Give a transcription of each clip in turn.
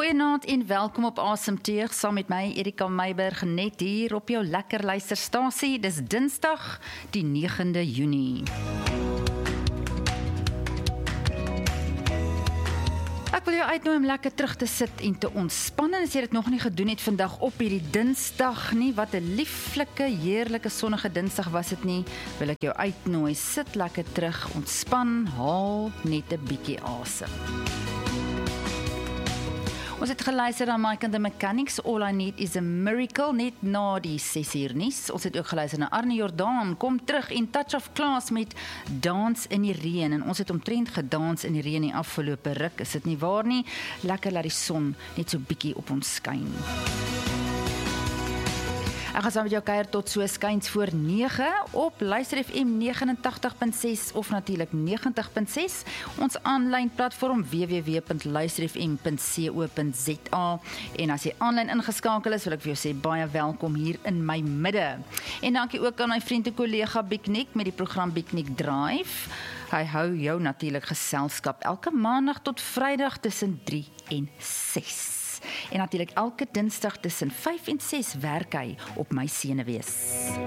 Goeienaand en welkom op Asemteug saam met my Erika Meiberg net hier op jou lekker luisterstasie. Dis Dinsdag die 9de Junie. Ek wil jou uitnooi om lekker terug te sit en te ontspan. En as jy dit nog nie gedoen het vandag op hierdie Dinsdag nie, wat 'n lieflike, heerlike sonnige Dinsdag was dit nie, wil ek jou uitnooi. Sit lekker terug, ontspan, haal net 'n bietjie asem. Ons het geluister na Mike and the Mechanics, All I Need Is a Miracle, net na die 6uur nuus. Ons het ook geluister na Arne Jordaan, Kom Terug en Touch of Class met Dans in die Reën. En ons het omtrent gedans in die reën die afgelope ruk, is dit nie waar nie? Lekker laat die son net so bietjie op ons skyn. Ek gaan saam met jou kuier tot so skuins voor 9 op Luister FM 89.6 of natuurlik 90.6. Ons aanlyn platform www.luisterfm.co.za. En as jy aanlyn ingeskakel is, wil ek vir jou sê baie welkom hier in my midde. En dankie ook aan my vriend en kollega Biknik met die program Biknik Drive. Hy hou jou natuurlik geselskap elke maandag tot Vrydag tussen 3 en 6. En natuurlijk elke Dinsdag tussen 5 en 6 werk hy op my senuwees.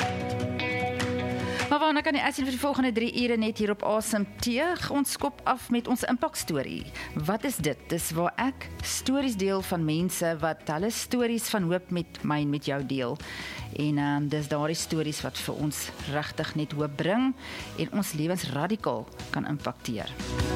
Maar waarna kan jy uitsien vir die volgende 3 ure net hier op Asemteug? Ons skop af met ons impakstorie. Wat is dit? Dis waar ek stories deel van mense wat hulle stories van hoop met my en met jou deel. En dis daardie stories wat vir ons regtig net hoop bring en ons lewens radikaal kan impakteer.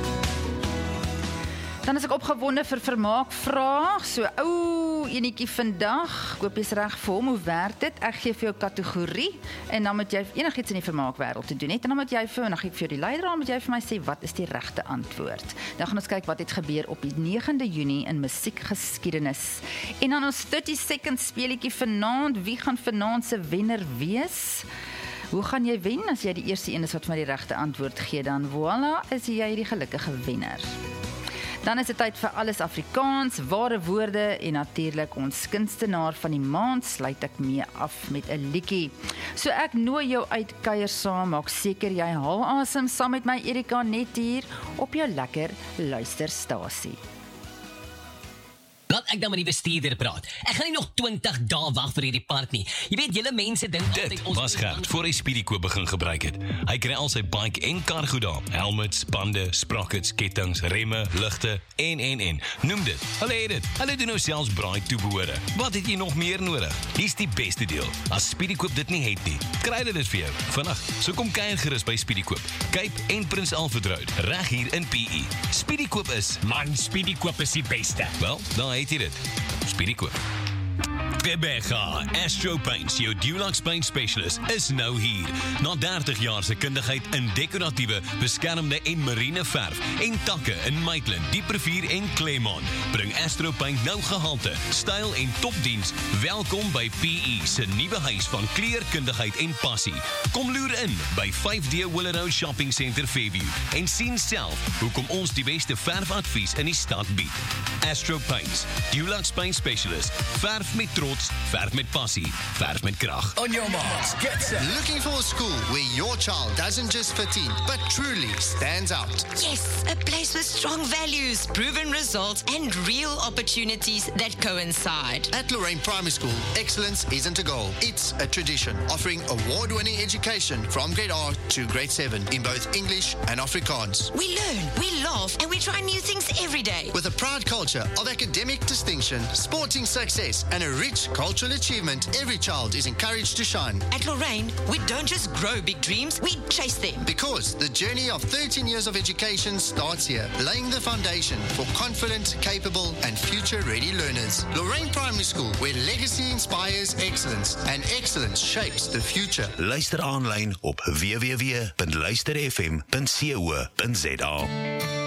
Dan is ek opgewonde vir vermaak vraag, so ou enetjie vandag, ek hoop jy's reg vir hom, hoe werk dit? Ek gee vir jou kategorie, en dan moet jy enigiets in die vermaakwêreld te doen het, en dan moet jy vir, en dan gee ek vir jou die leier, dan moet jy vir my sê, wat is die regte antwoord? Dan gaan ons kyk wat het gebeur op die 9de Junie in musiekgeskiedenis. En dan ons 30 seconds speletjie vanaand, wie gaan vanaand se wenner wees? Hoe gaan jy wen? As jy die eerste een is wat my die regte antwoord gee, dan voilà, is jy die gelukkige wenner. Dan is dit tyd vir alles Afrikaans, ware woorde en natuurlik ons kunstenaar van die maand sluit ek mee af met 'n liedjie. So ek nooi jou uit kuier saam, maak seker jy haal asem saam met my Erika net hier op jou lekker luisterstasie. Laat ek dan met die bestuurder praat. Ek gaan nie nog 20 dae wag vir hierdie part nie. Jy weet, julle mense dink dit was Gert voor hy Speedykoop begin gebruik het. Hy kry al sy bike en kar goed daar. Helmets, bande, sprockets, kettings, remme, ligte en. Noem dit. Hulle het dit. Hulle doen nou selfs braai toebehore. Wat het jy nog meer nodig? Hier's die beste deel. As Speedykoop dit nie het nie, kry hulle dit vir jou. Vandag, so kom kuier gerus by Speedykoop. Cape en Prins Alfred Road, reg hier in PE. Speedykoop is, man, Speedykoop is die beste. wel, daar het jy dit. Speedykoop. Rebecca, Astro Paints, jou Dulux Paint Specialist, is nou hier. Na 30 jaar se kundigheid in decoratiewe, beskermde en marine verf en takke in Maitland, Dieprivier en Claremont, bring Astro Paint nou gehalte, styl en topdiens. Welkom by PE se nuwe huis van kleurkundigheid en passie. Kom loer in by 5D Willow Shopping Center Fairview en sien self hoekom ons die beste verfadvies in die stad bied. Astro Paints, Dulux Paint Specialist, verf met trots, verf met passie, verf met krag. On your marks, get set. Looking for a school where your child doesn't just fit in, but truly stands out? Yes, a place with strong values, proven results, and real opportunities that coincide. At Lorraine Primary School, excellence isn't a goal, it's a tradition, offering award-winning education from grade R to grade 7 in both English and Afrikaans. We learn, we laugh, and we try new things every day. With a proud culture of academic distinction, sporting success, and a rich cultural achievement, every child is encouraged to shine. At Lorraine, we don't just grow big dreams, we chase them. Because the journey of 13 years of education starts here, laying the foundation for confident, capable, and future-ready learners. Lorraine Primary School, where legacy inspires excellence, and excellence shapes the future. Luister aanlyn op www.luisterfm.co.za.